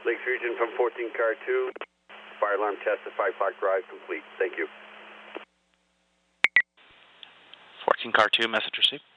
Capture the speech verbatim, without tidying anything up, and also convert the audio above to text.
Lakes Region from fourteen car two. Fire alarm test at five Park Drive complete. Thank you. fourteen car two, message received.